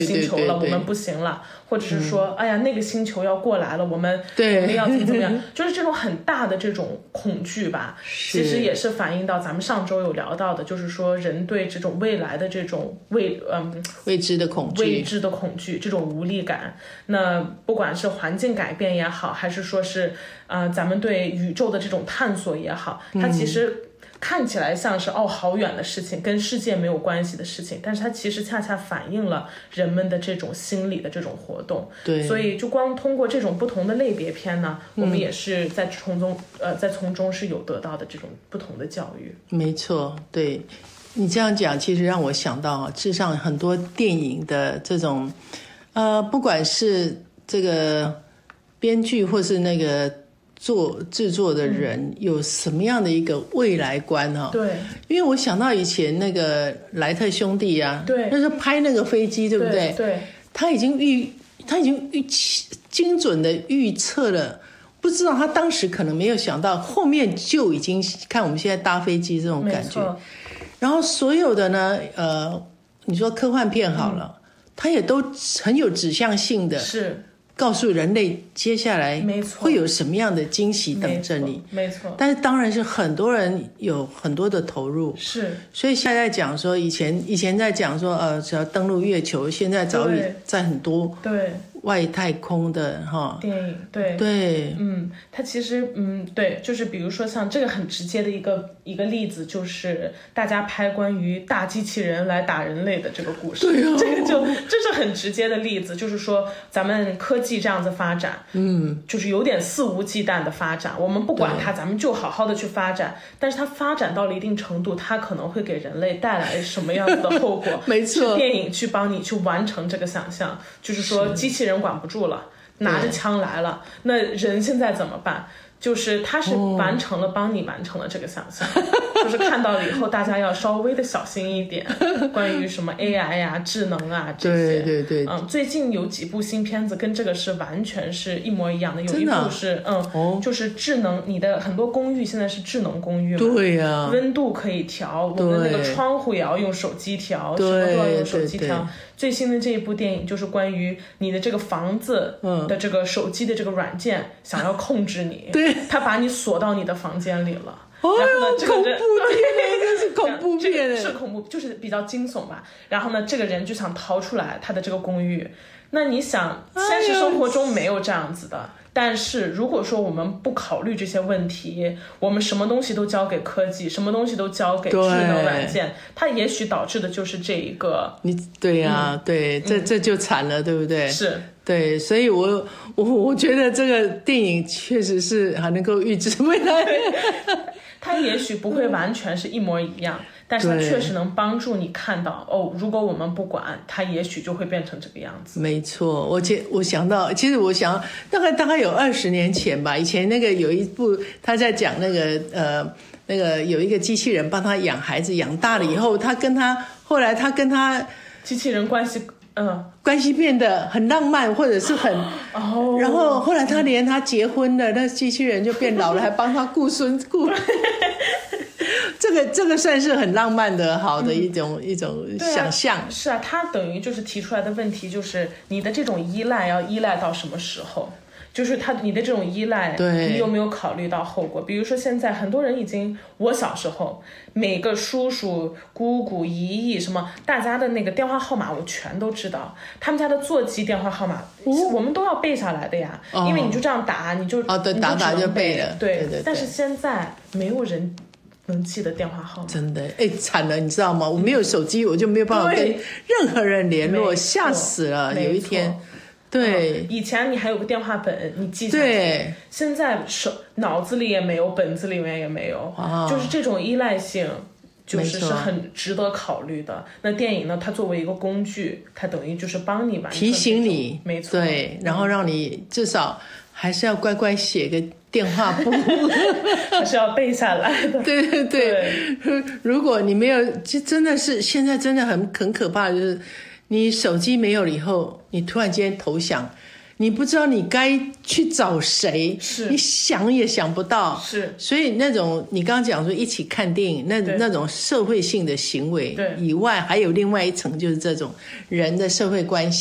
星球了，我们不行了，或者是说，哎呀，那个星球要过来了，我们要怎么样？就是这种很大的这种恐惧吧，其实也是反映到咱们上周有聊到的，就是说人对这种未来的这种未知的恐惧，这种无力感。那不管是环境改变也好，还是说是咱们对宇宙的这种探索也好，它其实看起来像是好远的事情，跟世界没有关系的事情，但是它其实恰恰反映了人们的这种心理的这种活动。 对， 所以就光通过这种不同的类别片呢，我们也是在从中是有得到的这种不同的教育。 没错，对，你这样讲其实让我想到事实上很多电影的这种不管是这个编剧或是那个制作的人有什么样的一个未来观对， 因为我想到以前那个莱特兄弟啊， 对， 那时候拍那个飞机，对不对？ 对， 他已经精准的预测了，不知道他当时可能没有想到，后面就已经看我们现在搭飞机这种感觉。然后所有的呢，你说科幻片好了，它也都很有指向性的， 是。 告诉人类接下来会有什么样的惊喜等着你， 没错。 但是当然是很多人有很多的投入， 是。 所以现在讲说，以前在讲说，只要登陆月球，现在早已在很多对外太空的电影，对，它其实对，就是比如说像这个很直接的一个例子，就是大家拍关于大机器人来打人类的这个故事， 对啊， 这是很直接的例子，就是说咱们科技这样子发展，就是有点肆无忌惮的发展，我们不管它，咱们就好好的去发展，但是它发展到了一定程度，它可能会给人类带来什么样子的后果？ 没错， 是电影去帮你去完成这个想象，就是说机器人管不住了，拿着枪来了，那人现在怎么办？就是他是帮你完成了这个想象，就是看到了以后大家要稍微的小心一点，关于什么 AI 呀、智能啊这些。 对， 最近有几部新片子跟这个是完全是一模一样的，有一部是就是智能，你的很多公寓现在是智能公寓嘛， 对呀， 温度可以调，我们那个窗户也要用手机调，什么都要用手机调。最新的这一部电影就是关于你的这个房子的这个手机的这个软件想要控制你， 对， 他把你锁到你的房间里了。 然后呢， 这个人这是恐怖片， 是恐怖，就是比较惊悚吧。然后呢，这个人就想逃出来他的这个公寓。那你想，现实生活中没有这样子的。但是如果说我们不考虑这些问题，我们什么东西都交给科技，什么东西都交给智能软件，它也许导致的就是这一个。 对呀，对，这就惨了，对不对？ 是。 对，所以我觉得这个电影确实是还能够预知未来。 它也许不会完全是一模一样，但是它确实能帮助你看到如果我们不管它，也许就会变成这个样子。 没错，我想到，其实我想大概有20年前吧，以前那个有一部他在讲那个有一个机器人帮他养孩子，养大了以后，后来他跟他机器人关系变得很浪漫，或者是很然后后来他连他结婚了，那机器人就变老了，还帮他顾这个算是很浪漫的好的一种想象。 是啊，他等于就是提出来的问题就是你的这种依赖要依赖到什么时候，就是你的这种依赖，你有没有考虑到后果？比如说现在很多人我小时候每个叔叔姑姑姨姨什么大家的那个电话号码我全都知道，他们家的座机电话号码我们都要背下来的呀，因为你就这样打你就对，打就背了。对， 但是现在没有人能记得电话号码， 真的惨了，你知道吗？我没有手机，我就没有办法跟任何人联络，吓死了。有一天，对， 以前你还有个电话本，你记下去。对，现在脑子里也没有，本子里面也没有，就是这种依赖性，就是很值得考虑的。那电影呢？它作为一个工具，它等于就是帮你完成提醒你， 没错， 对，然后让你至少还是要乖乖写个电话簿， 还是要背下来的。 对，如果你没有，就真的是现在真的很可怕，就是你手机没有了以后，你突然间投降， 你不知道你该去找谁， 是你想也想不到， 是。 所以那种你刚刚讲说一起看电影，那种社会性的行为以外，还有另外一层就是这种人的社会关系。